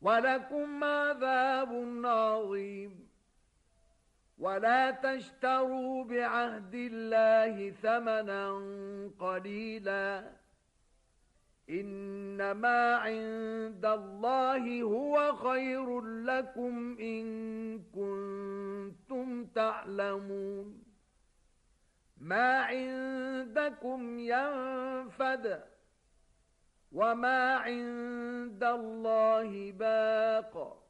ولكم عذاب عظيم. ولا تشتروا بعهد الله ثمنا قليلا، إنما عند الله هو خير لكم إن كنتم تعلمون. ما عندكم ينفد، وما عند الله باق.